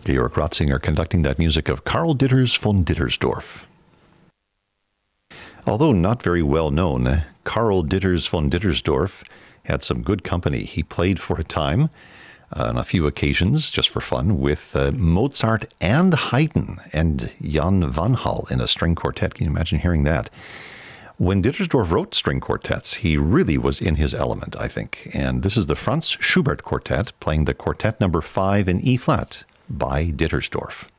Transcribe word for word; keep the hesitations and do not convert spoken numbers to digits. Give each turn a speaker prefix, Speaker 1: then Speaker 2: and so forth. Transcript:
Speaker 1: Georg Ratzinger conducting that music of Karl Ditters von Dittersdorf. Although not very well known, Karl Ditters von Dittersdorf had some good company. He played for a time, uh, on a few occasions, just for fun, with uh, Mozart and Haydn and Jan van Hal in a string quartet. Can you imagine hearing that? When Dittersdorf wrote string quartets, he really was in his element, I think. And this is the Franz Schubert Quartet playing the quartet number five in E-flat by Dittersdorf.